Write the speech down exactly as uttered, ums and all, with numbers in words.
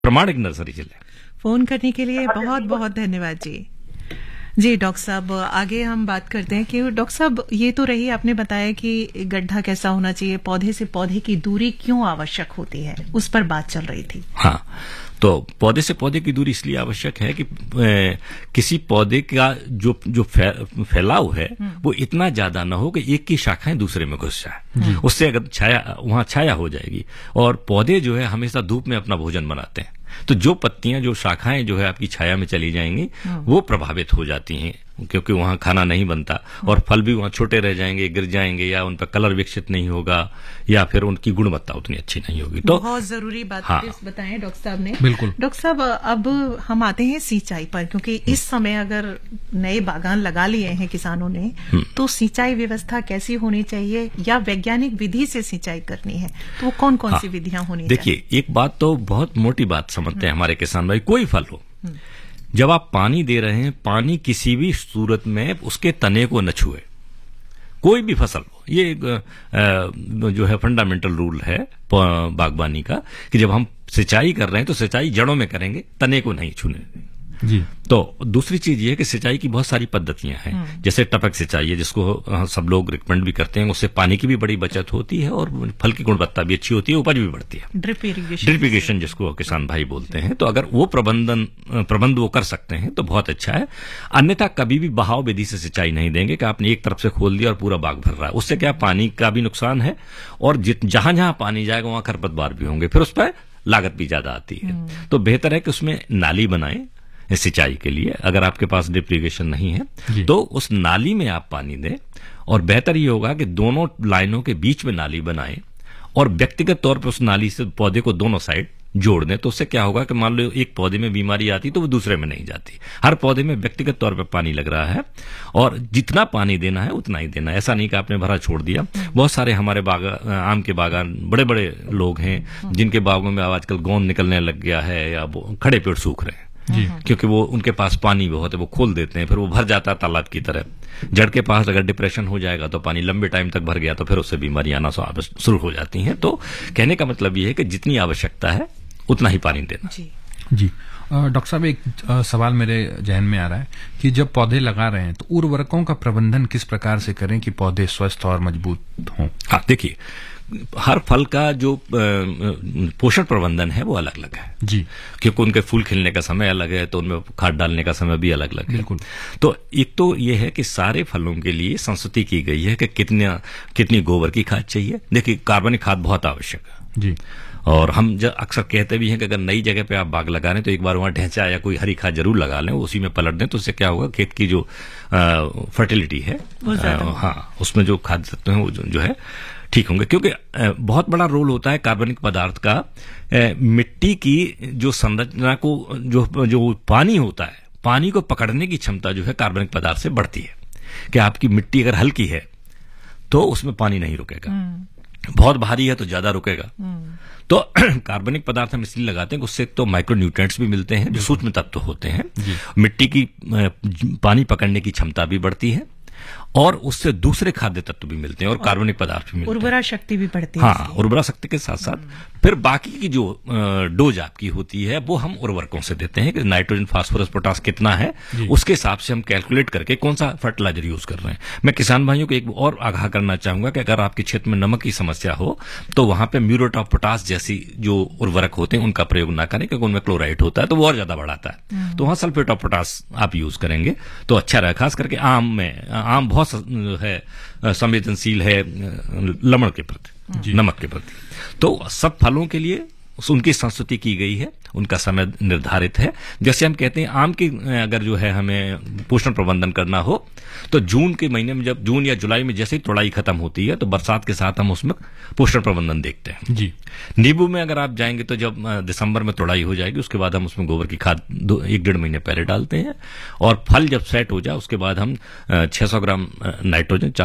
प्रमाणिक नर्सरी चले। फोन करने के लिए बहुत बहुत धन्यवाद जी। जी डॉक्टर साहब, आगे हम बात करते हैं कि डॉक्टर साहब ये तो रही, आपने बताया कि गड्ढा कैसा होना चाहिए, पौधे से पौधे की दूरी क्यों आवश्यक होती है, उस पर बात चल रही थी। हाँ, तो पौधे से पौधे की दूरी इसलिए आवश्यक है कि ए, किसी पौधे का जो जो फै, फैलाव है वो इतना ज्यादा ना हो कि एक की शाखाएं दूसरे में घुस जाए, उससे अगर छाया वहां छाया हो जाएगी। और पौधे जो है हमेशा धूप में अपना भोजन बनाते हैं, तो जो पत्तियां जो शाखाएं जो है आपकी छाया में चली जाएंगी वो प्रभावित हो जाती हैं, क्योंकि वहां खाना नहीं बनता और फल भी वहां छोटे रह जाएंगे, गिर जाएंगे, या उन पर कलर विकसित नहीं होगा, या फिर उनकी गुणवत्ता उतनी अच्छी नहीं होगी। तो बहुत जरूरी बात हाँ, बताएं डॉक्टर साहब ने। बिल्कुल डॉक्टर साहब, अब हम आते हैं सिंचाई पर, क्योंकि इस समय अगर नए बागान लगा लिए हैं किसानों ने, तो सिंचाई व्यवस्था कैसी होनी चाहिए, या वैज्ञानिक विधि से सिंचाई करनी है तो वो कौन कौन सी विधियां होनी चाहिए? देखिए, एक बात तो बहुत मोटी बात समझते हैं हमारे किसान भाई, कोई फल हो, जब आप पानी दे रहे हैं, पानी किसी भी सूरत में उसके तने को न छुए, कोई भी फसल हो। ये जो है फंडामेंटल रूल है बागवानी का, कि जब हम सिंचाई कर रहे हैं तो सिंचाई जड़ों में करेंगे, तने को नहीं छूने जी। तो दूसरी चीज ये है कि सिंचाई की बहुत सारी पद्धतियां हैं, जैसे टपक सिंचाई है, जिसको सब लोग रिकमेंड भी करते हैं, उससे पानी की भी बड़ी बचत होती है और फल की गुणवत्ता भी अच्छी होती है, उपज भी बढ़ती है। ड्रिप इरिगेशन ड्रिप इरिगेशन जिसको किसान भाई बोलते हैं, तो अगर वो प्रबंधन प्रबंध वो कर सकते हैं तो बहुत अच्छा है। अन्यथा कभी भी बहाव विधि से सिंचाई नहीं देंगे कि आपने एक तरफ से खोल दिया और पूरा बाग भर रहा है, उससे क्या पानी का भी नुकसान है, और जहां जहां पानी जाएगा वहां खरपतवार भी होंगे, फिर उस पर लागत भी ज्यादा आती है। तो बेहतर है कि उसमें नाली बनाएं सिंचाई के लिए। अगर आपके पास ड्रिप इरिगेशन नहीं है तो उस नाली में आप पानी दें, और बेहतर ये होगा कि दोनों लाइनों के बीच में नाली बनाएं और व्यक्तिगत तौर पर उस नाली से पौधे को दोनों साइड जोड़ दें। तो उससे क्या होगा कि मान लो एक पौधे में बीमारी आती तो वो दूसरे में नहीं जाती। हर पौधे में व्यक्तिगत तौर पर पानी लग रहा है, और जितना पानी देना है उतना ही देना है, ऐसा नहीं कि आपने भरा छोड़ दिया। बहुत सारे हमारे बागान, आम के बागान, बड़े बड़े लोग हैं जिनके बागों में आजकल गोंद निकलने लग गया है, या खड़े पेड़ सूख रहे हैं जी। क्योंकि वो उनके पास पानी बहुत है, वो खोल देते हैं, फिर वो भर जाता है तालाब की तरह। जड़ के पास अगर डिप्रेशन हो जाएगा तो पानी लंबे टाइम तक भर गया तो फिर उससे बीमारी आना शुरू हो जाती हैं। तो कहने का मतलब ये है कि जितनी आवश्यकता है उतना ही पानी देना जी। जी डॉक्टर साहब, एक आ, सवाल मेरे जहन में आ रहा है कि जब पौधे लगा रहे हैं तो उर्वरकों का प्रबंधन किस प्रकार से करें कि पौधे स्वस्थ और मजबूत हों? हाँ, देखिए, हर फल का जो पोषण प्रबंधन है वो अलग अलग है जी, क्योंकि उनके फूल खिलने का समय अलग है, तो उनमें खाद डालने का समय भी अलग अलग है। बिल्कुल। तो एक तो ये है कि सारे फलों के लिए संस्तुति की गई है कि कितने कितनी गोबर की खाद चाहिए। देखिए, कार्बनिक खाद बहुत आवश्यक है जी, और हम जब अक्सर कहते भी हैं कि अगर नई जगह पे आप बाग लगा रहे हैं तो एक बार वहां ढेंचा या कोई हरी खाद जरूर लगा लें, उसी में पलट दें, तो उससे क्या होगा, खेत की जो फर्टिलिटी है, आ, हाँ, उसमें जो खाद तत्व हैं वो जो, जो है ठीक होंगे। क्योंकि बहुत बड़ा रोल होता है कार्बनिक पदार्थ का मिट्टी की जो संरचना को, जो जो पानी होता है, पानी को पकड़ने की क्षमता जो है कार्बनिक पदार्थ से बढ़ती है। कि आपकी मिट्टी अगर हल्की है तो उसमें पानी नहीं रुकेगा, बहुत भारी है तो ज्यादा रुकेगा। तो कार्बनिक पदार्थ हम इसलिए लगाते हैं कि उससे तो माइक्रो न्यूट्रिएंट्स भी मिलते हैं, जो सूक्ष्म तत्व होते हैं, मिट्टी की पानी पकड़ने की क्षमता भी बढ़ती है, और उससे दूसरे खाद्य तत्व भी मिलते हैं और कार्बनिक पदार्थ भी मिलते हैं, उर्वरा शक्ति भी बढ़ती है। हाँ, उर्वरा शक्ति के साथ साथ फिर बाकी की जो डोज आपकी होती है वो हम उर्वरकों से देते हैं कि नाइट्रोजन, फास्फोरस, पोटास कितना है, उसके हिसाब से हम कैलकुलेट करके कौन सा फर्टिलाइजर यूज कर रहे हैं। मैं किसान भाइयों को एक और आगाह करना चाहूंगा कि अगर आपके क्षेत्र में नमक की समस्या हो तो वहां पे म्यूरेट ऑफ पोटास जैसी जो उर्वरक होते हैं उनका प्रयोग ना करें, क्योंकि उनमें क्लोराइड होता है तो वो और ज्यादा बढ़ाता है। तो वहां सल्फेट ऑफ पोटास आप यूज करेंगे तो अच्छा रहा। खास करके आम में, आम बहुत है संवेदनशील है लवण के प्रति, नमक के प्रति। तो सब फलों के लिए उनकी संस्तुति की गई है, उनका समय निर्धारित है। जैसे हम कहते हैं आम की अगर जो है हमें पोषण प्रबंधन करना हो तो जून के महीने में, जब जून या जुलाई में जैसे ही तोड़ाई खत्म होती है तो बरसात के साथ हम उसमें पोषण प्रबंधन देखते हैं जी। नींबू में अगर आप जाएंगे तो जब दिसंबर में तोड़ाई हो जाएगी उसके बाद हम उसमें गोबर की खाद एक डेढ़ महीने पहले डालते हैं, और फल जब सेट हो जाए उसके बाद हम छह सौ ग्राम नाइट्रोजन